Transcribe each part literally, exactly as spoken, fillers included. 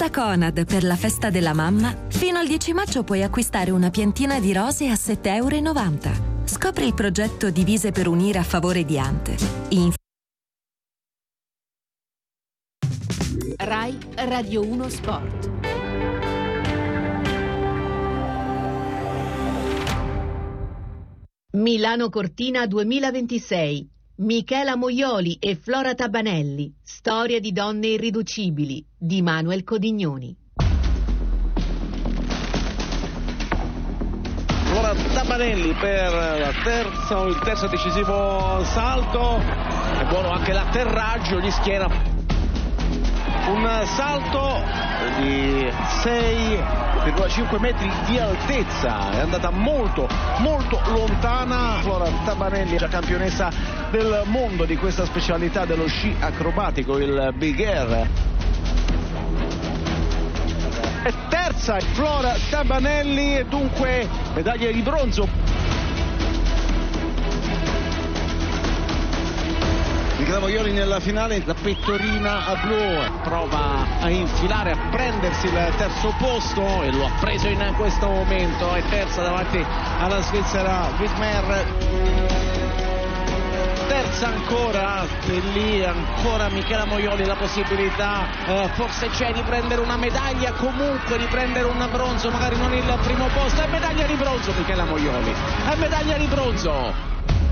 Da Conad, per la festa della mamma, fino al dieci maggio puoi acquistare una piantina di rose a sette e novanta euro. Scopri il progetto Divise per Unire a favore di Ante. In Rai Radio uno Sport. Milano Cortina duemilaventisei. Michela Moioli e Flora Tabanelli. Storia di donne irriducibili di Manuel Codignoni. Flora Tabanelli per la terza, il terzo decisivo salto. È buono anche l'atterraggio, gli schiena un salto di sei virgola cinque metri di altezza, è andata molto molto lontana. Flora Tabanelli, già campionessa del mondo di questa specialità dello sci acrobatico, il Big Air. È terza Flora Tabanelli e dunque medaglia di bronzo. Michela Moioli nella finale, la pettorina a blu prova a infilare, a prendersi il terzo posto e lo ha preso in questo momento. È terza davanti alla svizzera Wittmer. Terza ancora, e lì ancora Michela Moioli, la possibilità eh, forse c'è di prendere una medaglia, comunque di prendere un bronzo, magari non il primo posto. È medaglia di bronzo Michela Moioli, è medaglia di bronzo.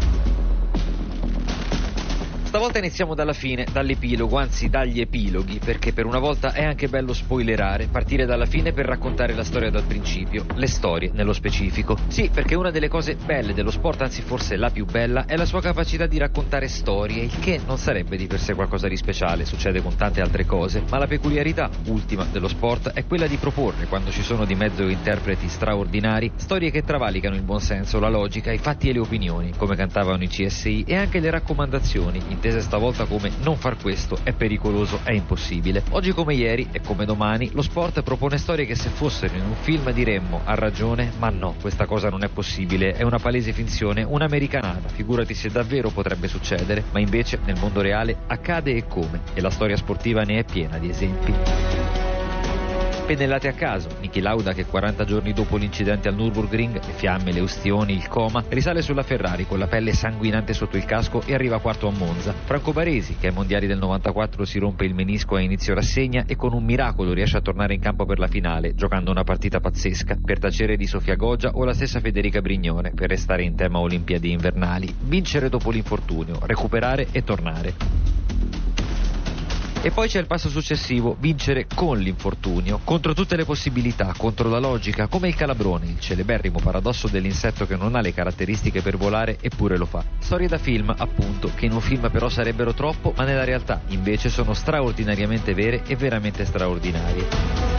Stavolta iniziamo dalla fine, dall'epilogo, anzi dagli epiloghi, perché per una volta è anche bello spoilerare, partire dalla fine per raccontare la storia dal principio, le storie nello specifico. Sì, perché una delle cose belle dello sport, anzi forse la più bella, è la sua capacità di raccontare storie, il che non sarebbe di per sé qualcosa di speciale, succede con tante altre cose, ma la peculiarità ultima dello sport è quella di proporre, quando ci sono di mezzo interpreti straordinari, storie che travalicano il buonsenso, la logica, i fatti e le opinioni, come cantavano i C S I, e anche le raccomandazioni, intese stavolta come non far questo, è pericoloso, è impossibile. Oggi come ieri e come domani lo sport propone storie che se fossero in un film diremmo ha ragione, ma no, questa cosa non è possibile, è una palese finzione, un'americanata, figurati se davvero potrebbe succedere, ma invece nel mondo reale accade e come, e la storia sportiva ne è piena di esempi. Pennellate a caso, Niki Lauda che quaranta giorni dopo l'incidente al Nürburgring, le fiamme, le ustioni, il coma, risale sulla Ferrari con la pelle sanguinante sotto il casco e arriva quarto a Monza. Franco Baresi che ai mondiali del novantaquattro si rompe il menisco a inizio rassegna e con un miracolo riesce a tornare in campo per la finale, giocando una partita pazzesca, per tacere di Sofia Goggia o la stessa Federica Brignone, per restare in tema Olimpiadi invernali. Vincere dopo l'infortunio, recuperare e tornare. E poi c'è il passo successivo, vincere con l'infortunio, contro tutte le possibilità, contro la logica, come il calabrone, il celeberrimo paradosso dell'insetto che non ha le caratteristiche per volare eppure lo fa. Storie da film, appunto, che in un film però sarebbero troppo, ma nella realtà invece sono straordinariamente vere e veramente straordinarie.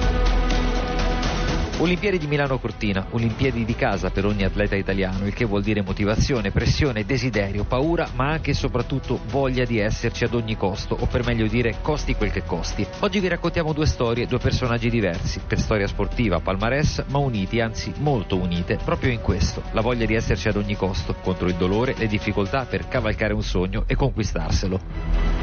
Olimpiadi di Milano Cortina, Olimpiadi di casa per ogni atleta italiano, il che vuol dire motivazione, pressione, desiderio, paura, ma anche e soprattutto voglia di esserci ad ogni costo, o per meglio dire costi quel che costi. Oggi vi raccontiamo due storie, due personaggi diversi, per storia sportiva, palmarès, ma uniti, anzi molto unite, proprio in questo, la voglia di esserci ad ogni costo, contro il dolore, le difficoltà per cavalcare un sogno e conquistarselo.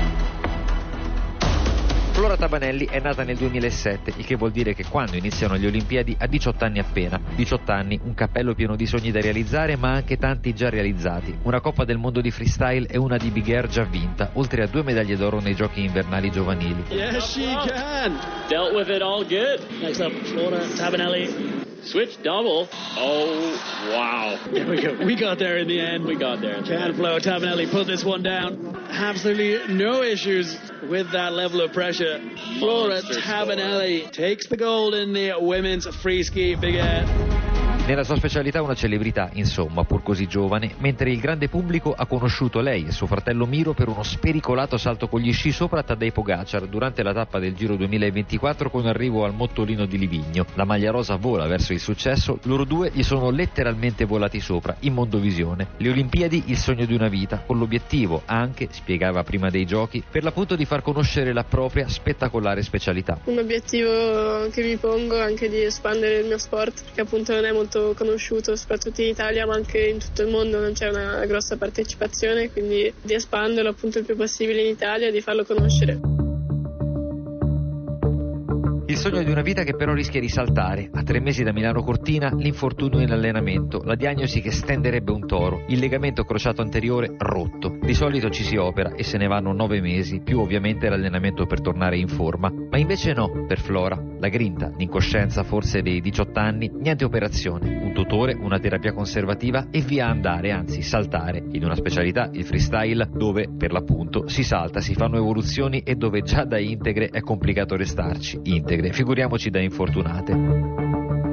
Flora Tabanelli è nata nel duemilasette, il che vuol dire che quando iniziano le Olimpiadi ha diciotto anni appena. diciotto anni, un cappello pieno di sogni da realizzare, ma anche tanti già realizzati. Una Coppa del Mondo di freestyle e una di Big Air già vinta, oltre a due medaglie d'oro nei giochi invernali giovanili. Yes, she can. Dealt with it all good. Next up, Flora Tabanelli. Switch double. Oh, wow. There we go. We got there in the end. We got there. Can Flora Tabanelli put this one down? Absolutely no issues with that level of pressure. Flora Tabanelli takes the gold in the women's free ski big air. Nella sua specialità una celebrità, insomma, pur così giovane, mentre il grande pubblico ha conosciuto lei e suo fratello Miro per uno spericolato salto con gli sci sopra Tadej Pogacar durante la tappa del Giro duemilaventiquattro con arrivo al Mottolino di Livigno. La maglia rosa vola verso il successo, loro due gli sono letteralmente volati sopra, in mondovisione. Le Olimpiadi, il sogno di una vita, con l'obiettivo anche, spiegava prima dei giochi, per l'appunto di far conoscere la propria spettacolare specialità. Un obiettivo che mi pongo è anche di espandere il mio sport, che appunto non è molto conosciuto soprattutto in Italia, ma anche in tutto il mondo non c'è una grossa partecipazione, quindi di espanderlo appunto il più possibile in Italia e di farlo conoscere. Il Il sogno di una vita che però rischia di saltare. A tre mesi da Milano Cortina, l'infortunio in allenamento, la diagnosi che stenderebbe un toro, il legamento crociato anteriore rotto. Di solito ci si opera e se ne vanno nove mesi, più ovviamente l'allenamento per tornare in forma. Ma invece no, per Flora. La grinta, l'incoscienza forse dei diciotto anni, niente operazione, un tutore, una terapia conservativa e via andare, anzi saltare, in una specialità, il freestyle, dove per l'appunto si salta, si fanno evoluzioni e dove già da integre è complicato restarci. Integre, figuriamoci da infortunate.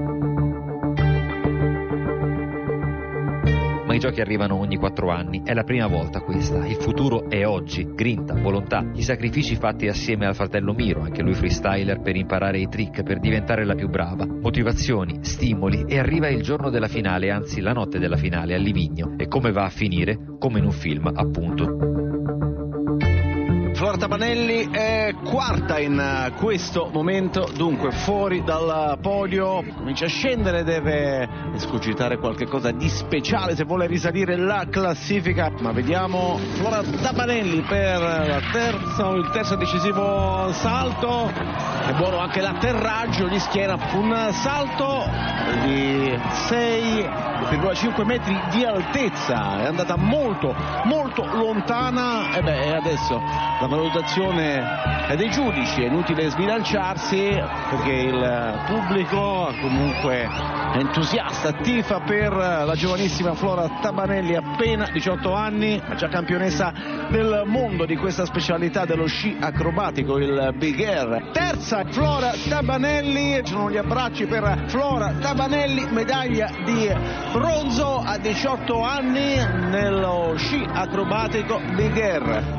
Ma i giochi arrivano ogni quattro anni, è la prima volta questa, il futuro è oggi, grinta, volontà, i sacrifici fatti assieme al fratello Miro, anche lui freestyler, per imparare i trick, per diventare la più brava, motivazioni, stimoli e arriva il giorno della finale, anzi la notte della finale a Livigno. E come va a finire? Come in un film, appunto. Flora Tabanelli è quarta in questo momento, dunque fuori dal podio, comincia a scendere, deve escogitare qualche cosa di speciale se vuole risalire la classifica, ma vediamo Flora Tabanelli per la terza, il terzo decisivo salto, è buono anche l'atterraggio, gli schiena un salto di sei virgola cinque metri di altezza, è andata molto molto lontana e beh adesso la valutazione è dei giudici, è inutile sbilanciarsi perché il pubblico comunque è entusiasta, tifa per la giovanissima Flora Tabanelli, appena diciotto anni, già campionessa del mondo di questa specialità dello sci acrobatico, il Big Air. Terza Flora Tabanelli, ci sono gli abbracci per Flora Tabanelli, medaglia di bronzo a diciotto anni nello sci acrobatico Big Air.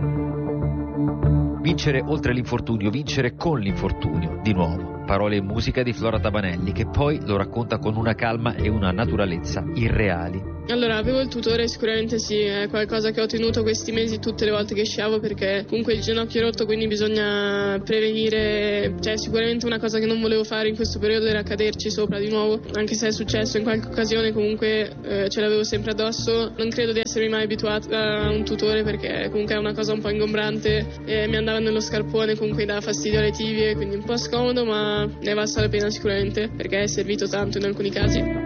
Vincere oltre l'infortunio, vincere con l'infortunio, di nuovo. Parole e musica di Flora Tabanelli, che poi lo racconta con una calma e una naturalezza irreali. Allora, avevo il tutore, sicuramente sì, è qualcosa che ho tenuto questi mesi tutte le volte che sciavo, perché comunque il ginocchio è rotto, quindi bisogna prevenire, cioè sicuramente una cosa che non volevo fare in questo periodo era caderci sopra di nuovo, anche se è successo in qualche occasione comunque eh, ce l'avevo sempre addosso. Non credo di essermi mai abituata a un tutore perché comunque è una cosa un po' ingombrante e mi andava nello scarpone, comunque dà fastidio alle tibie, quindi un po' scomodo, ma ne è valsa la pena sicuramente perché è servito tanto in alcuni casi.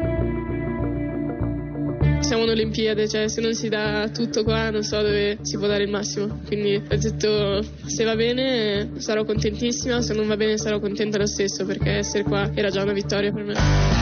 Siamo un'Olimpiade, cioè se non si dà tutto qua non so dove si può dare il massimo, quindi ho detto se va bene sarò contentissima, se non va bene sarò contenta lo stesso perché essere qua era già una vittoria per me.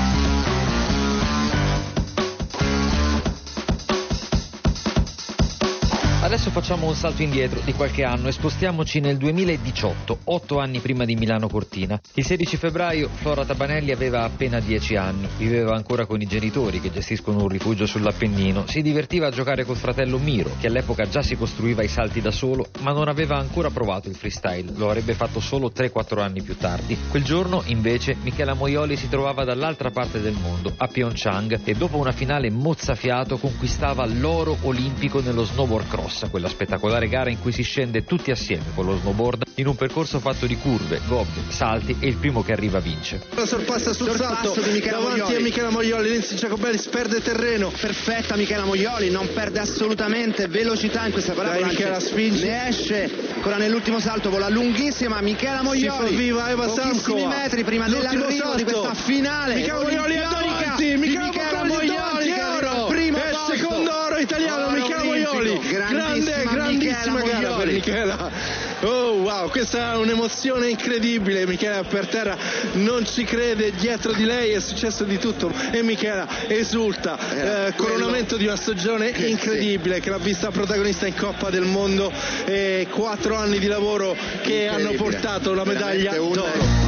Adesso facciamo un salto indietro di qualche anno e spostiamoci nel duemiladiciotto, otto anni prima di Milano Cortina. Il sedici febbraio Flora Tabanelli aveva appena dieci anni, viveva ancora con i genitori che gestiscono un rifugio sull'Appennino, si divertiva a giocare col fratello Miro, che all'epoca già si costruiva i salti da solo, ma non aveva ancora provato il freestyle, lo avrebbe fatto solo tre quattro anni più tardi. Quel giorno, invece, Michela Moioli si trovava dall'altra parte del mondo, a Pyeongchang, e dopo una finale mozzafiato conquistava l'oro olimpico nello snowboard cross, quella spettacolare gara in cui si scende tutti assieme con lo snowboard in un percorso fatto di curve, gobbie, salti e il primo che arriva vince. La sorpassa sul salto di Michela davanti Moioli. a Michela Moioli, Lindsay Jacobellis perde terreno. Perfetta Michela Moioli, non perde assolutamente velocità in questa parabola. Dai, Michela spinge. Ne esce ancora nell'ultimo salto, vola lunghissima Michela Moioli. Si fa viva Eva pochissimi metri prima l'ultimo dell'arrivo salto di questa finale. Michela Moioli è davanti, Michela, Michela Moioli, oro, primo è il secondo oro italiano, oro Michela Moioli. Grande, grandissima Michela gara per Michela. Oh wow, questa è un'emozione incredibile. Michela per terra non ci crede, dietro di lei è successo di tutto e Michela esulta. Eh, coronamento di una stagione incredibile che l'ha vista protagonista in Coppa del Mondo e quattro anni di lavoro che hanno portato la medaglia d'oro.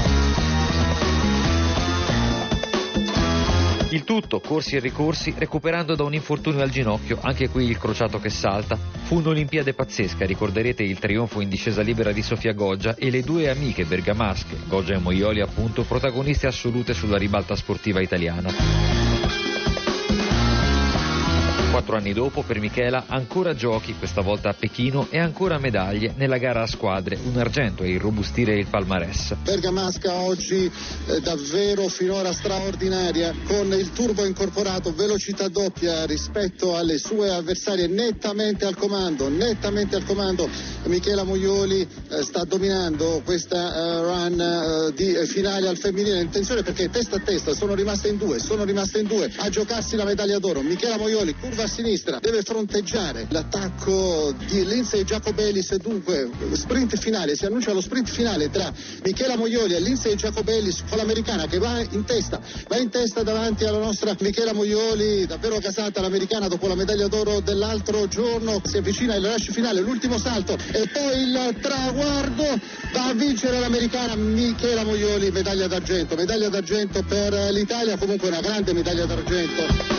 Il tutto, corsi e ricorsi, recuperando da un infortunio al ginocchio, anche qui il crociato che salta. Fu un'Olimpiade pazzesca, ricorderete il trionfo in discesa libera di Sofia Goggia e le due amiche bergamasche, Goggia e Moioli appunto, protagoniste assolute sulla ribalta sportiva italiana. Quattro anni dopo, per Michela, ancora giochi, questa volta a Pechino, e ancora medaglie nella gara a squadre, un argento a irrobustire il palmarès. Bergamasca oggi eh, davvero finora straordinaria, con il turbo incorporato, velocità doppia rispetto alle sue avversarie, nettamente al comando, nettamente al comando. Michela Moioli eh, sta dominando questa eh, run eh, di eh, finale al femminile. Attenzione perché testa a testa sono rimaste in due, sono rimaste in due a giocarsi la medaglia d'oro. Michela Moioli, curva a sinistra, deve fronteggiare l'attacco di Lindsay Jacobellis e dunque sprint finale, si annuncia lo sprint finale tra Michela Moioli e Lindsay Jacobellis, con l'americana che va in testa, va in testa davanti alla nostra Michela Moioli, davvero gasata l'americana dopo la medaglia d'oro dell'altro giorno, si avvicina il rush finale, l'ultimo salto e poi il traguardo, va a vincere l'americana Michela Moioli, medaglia d'argento, medaglia d'argento per l'Italia, comunque una grande medaglia d'argento.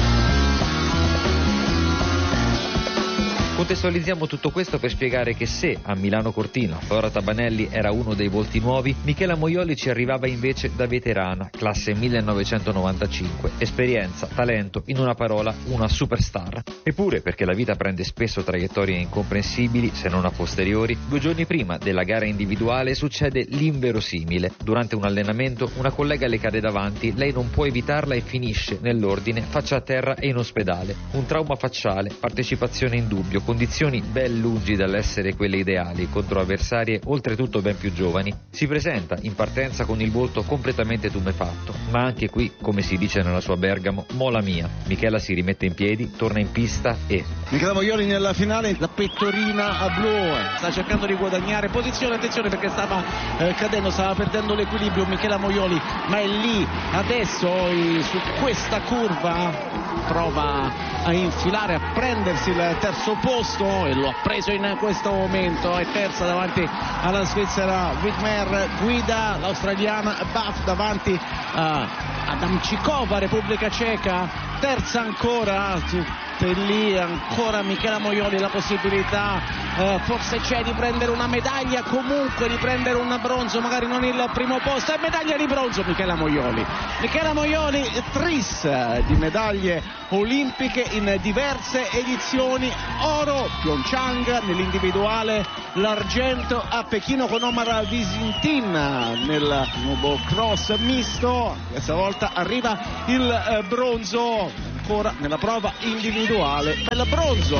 Contestualizziamo tutto questo per spiegare che se a Milano Cortina Flora Tabanelli era uno dei volti nuovi, Michela Moioli ci arrivava invece da veterana, classe millenovecentonovantacinque, esperienza, talento, in una parola una superstar. Eppure, perché la vita prende spesso traiettorie incomprensibili, se non a posteriori, due giorni prima della gara individuale succede l'inverosimile. Durante un allenamento una collega le cade davanti, lei non può evitarla e finisce nell'ordine faccia a terra e in ospedale. Un trauma facciale, partecipazione in dubbio, condizioni ben lungi dall'essere quelle ideali contro avversarie oltretutto ben più giovani. Si presenta in partenza con il volto completamente tumefatto, ma anche qui, come si dice nella sua Bergamo, mola mia. Michela si rimette in piedi, torna in pista e... Michela Moioli nella finale, la pettorina a blu, sta cercando di guadagnare posizione, attenzione perché stava eh, cadendo, stava perdendo l'equilibrio Michela Moioli, ma è lì adesso i, su questa curva prova a infilare, a prendersi il terzo posto e lo ha preso in questo momento, è terza davanti alla svizzera Wittmer, guida l'australiana Buff davanti a Adamčíková, Repubblica Ceca, terza ancora, tutte lì, ancora Michela Moioli, la possibilità eh, forse c'è di prendere una medaglia, comunque di prendere un bronzo, magari non il primo posto, e medaglia di bronzo Michela Moioli. Michela Moioli tris di medaglie olimpiche in diverse edizioni, oro Pyeongchang nell'individuale, l'argento a Pechino con Omar Visintin nel nuovo cross misto, questa volta arriva il eh, bronzo ancora nella prova individuale per il bronzo.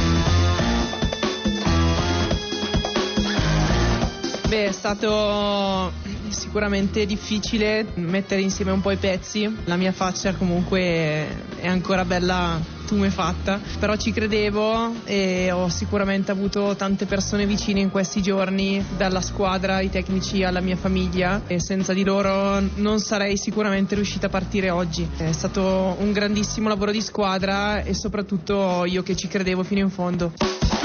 Beh, è stato sicuramente difficile mettere insieme un po' i pezzi, la mia faccia comunque è ancora bella tumefatta, però ci credevo e ho sicuramente avuto tante persone vicine in questi giorni, dalla squadra, ai tecnici, alla mia famiglia, e senza di loro non sarei sicuramente riuscita a partire oggi. È stato un grandissimo lavoro di squadra e soprattutto io che ci credevo fino in fondo.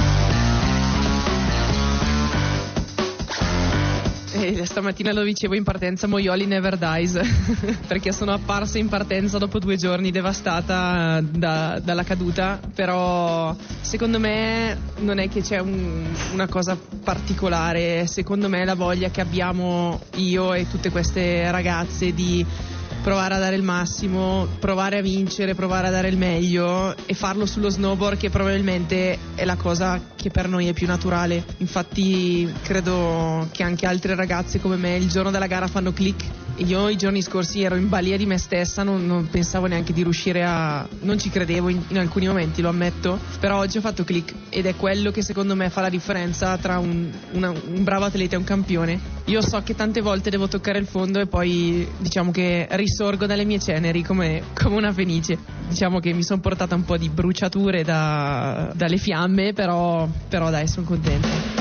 E stamattina lo dicevo in partenza, Moioli never dies, perché sono apparsa in partenza dopo due giorni devastata da, dalla caduta, però secondo me non è che c'è un, una cosa particolare, secondo me la voglia che abbiamo io e tutte queste ragazze di provare a dare il massimo, provare a vincere, provare a dare il meglio e farlo sullo snowboard, che probabilmente è la cosa che per noi è più naturale. Infatti credo che anche altre ragazze come me il giorno della gara fanno click. Io i giorni scorsi ero in balia di me stessa, non, non pensavo neanche di riuscire a... non ci credevo in, in alcuni momenti, lo ammetto, però oggi ho fatto click ed è quello che secondo me fa la differenza tra un, una, un bravo atleta e un campione. Io so che tante volte devo toccare il fondo e poi diciamo che risorgo dalle mie ceneri come, come una fenice. Diciamo che mi sono portata un po' di bruciature da, dalle fiamme, però, però dai, sono contenta.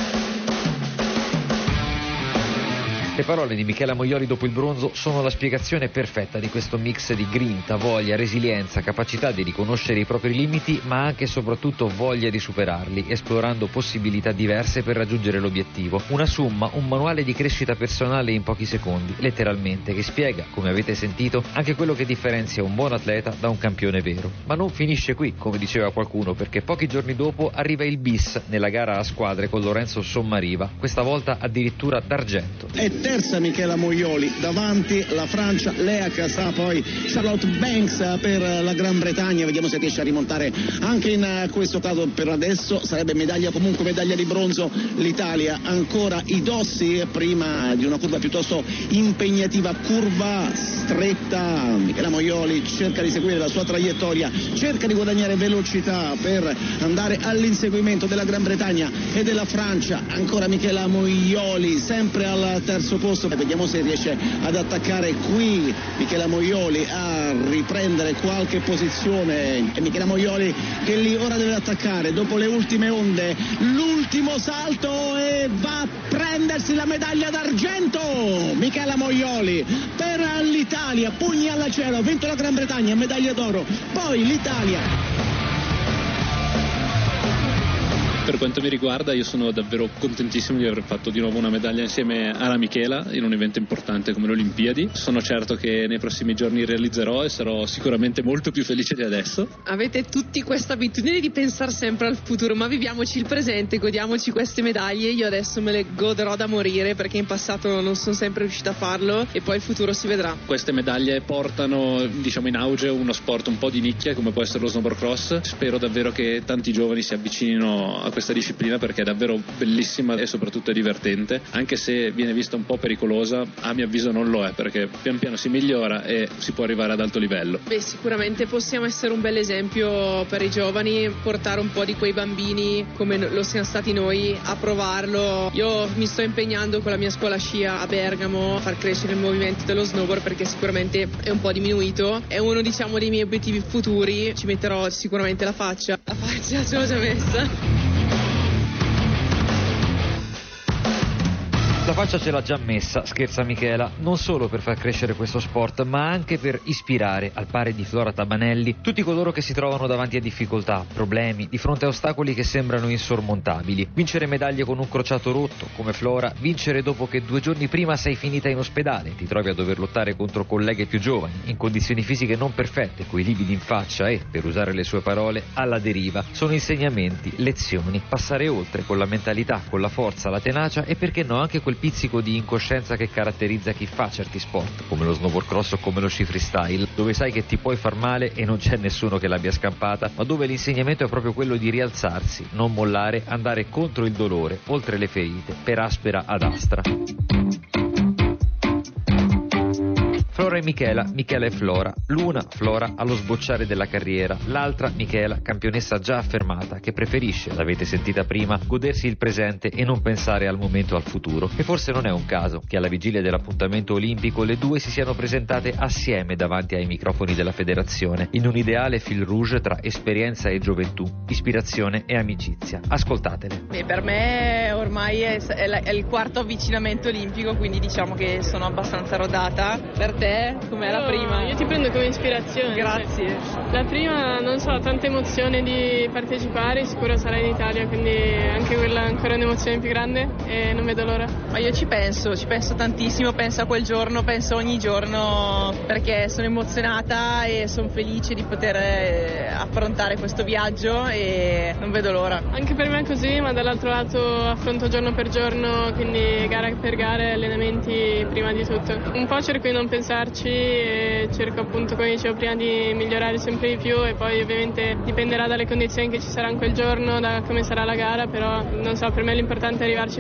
Le parole di Michela Moioli dopo il bronzo sono la spiegazione perfetta di questo mix di grinta, voglia, resilienza, capacità di riconoscere i propri limiti, ma anche e soprattutto voglia di superarli, esplorando possibilità diverse per raggiungere l'obiettivo. Una summa, un manuale di crescita personale in pochi secondi, letteralmente, che spiega, come avete sentito, anche quello che differenzia un buon atleta da un campione vero. Ma non finisce qui, come diceva qualcuno, perché pochi giorni dopo arriva il bis nella gara a squadre con Lorenzo Sommariva, questa volta addirittura d'argento. E terza Michela Moioli, davanti la Francia, Lea Casà, poi Charlotte Banks per la Gran Bretagna. Vediamo se riesce a rimontare anche in questo caso. Per adesso sarebbe medaglia, comunque medaglia di bronzo l'Italia. Ancora i Dossi prima di una curva piuttosto impegnativa, curva stretta. Michela Moioli cerca di seguire la sua traiettoria, cerca di guadagnare velocità per andare all'inseguimento della Gran Bretagna e della Francia. Ancora Michela Moioli sempre al terzo posto, vediamo se riesce ad attaccare qui Michela Moioli a riprendere qualche posizione. E Michela Moioli che lì ora deve attaccare dopo le ultime onde, l'ultimo salto e va a prendersi la medaglia d'argento. Michela Moioli per l'Italia, pugni al cielo, ha vinto la Gran Bretagna, medaglia d'oro, poi l'Italia. Per quanto mi riguarda, io sono davvero contentissimo di aver fatto di nuovo una medaglia insieme alla Michela in un evento importante come le Olimpiadi. Sono certo che nei prossimi giorni realizzerò e sarò sicuramente molto più felice di adesso. Avete tutti questa abitudine di pensare sempre al futuro, ma viviamoci il presente, godiamoci queste medaglie. Io adesso me le goderò da morire perché in passato non sono sempre riuscita a farlo e poi il futuro si vedrà. Queste medaglie portano, diciamo, in auge uno sport un po' di nicchia come può essere lo snowboard. Spero davvero che tanti giovani si avvicinino a questa disciplina perché è davvero bellissima e soprattutto è divertente, anche se viene vista un po' pericolosa. A mio avviso non lo è, perché pian piano si migliora e si può arrivare ad alto livello. Beh, sicuramente possiamo essere un bel esempio per i giovani, portare un po' di quei bambini come lo siamo stati noi a provarlo. Io mi sto impegnando con la mia scuola scia a Bergamo a far crescere il movimento dello snowboard perché sicuramente è un po' diminuito, è uno, diciamo, dei miei obiettivi futuri. Ci metterò sicuramente la faccia la faccia ce l'ho già messa. La faccia ce l'ha già messa, scherza Michela, non solo per far crescere questo sport, ma anche per ispirare, al pari di Flora Tabanelli, tutti coloro che si trovano davanti a difficoltà, problemi, di fronte a ostacoli che sembrano insormontabili. Vincere medaglie con un crociato rotto, come Flora, vincere dopo che due giorni prima sei finita in ospedale, ti trovi a dover lottare contro colleghe più giovani, in condizioni fisiche non perfette, coi lividi in faccia e, per usare le sue parole, alla deriva. Sono insegnamenti, lezioni, passare oltre con la mentalità, con la forza, la tenacia e perché no anche quel pizzico di incoscienza che caratterizza chi fa certi sport, come lo snowboard cross o come lo sci freestyle, dove sai che ti puoi far male e non c'è nessuno che l'abbia scampata, ma dove l'insegnamento è proprio quello di rialzarsi, non mollare, andare contro il dolore, oltre le ferite, per aspera ad astra. Flora e Michela, Michela e Flora, l'una Flora allo sbocciare della carriera, l'altra Michela, campionessa già affermata, che preferisce, l'avete sentita prima, godersi il presente e non pensare al momento o al futuro. E forse non è un caso che alla vigilia dell'appuntamento olimpico le due si siano presentate assieme davanti ai microfoni della federazione, in un ideale fil rouge tra esperienza e gioventù, ispirazione e amicizia. Ascoltatele. Beh, per me ormai è, è, è il quarto avvicinamento olimpico, quindi diciamo che sono abbastanza rodata. Per te com'è la prima? Io ti prendo come ispirazione. Grazie. Cioè, la prima, non so, tanta emozione di partecipare, sicuro sarà in Italia, quindi anche quella è ancora un'emozione più grande e non vedo l'ora. Ma io ci penso, ci penso tantissimo, penso a quel giorno, penso ogni giorno perché sono emozionata e sono felice di poter affrontare questo viaggio e non vedo l'ora. Anche per me è così, ma dall'altro lato affronto giorno per giorno, quindi gara per gara, allenamenti prima di tutto. Un po' cerco di non pensarci e cerco appunto, come dicevo prima, di migliorare sempre di più e poi ovviamente dipenderà dalle condizioni che ci saranno quel giorno, da come sarà la gara, però non so, per me l'importante è arrivarci